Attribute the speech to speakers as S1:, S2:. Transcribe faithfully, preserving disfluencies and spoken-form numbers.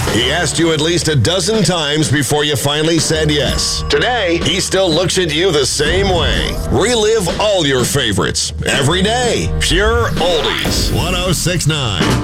S1: He asked you at least a dozen times before you finally said yes. Today, he still looks at you the same way. Relive all your favorites every day. Pure Oldies. one oh six point nine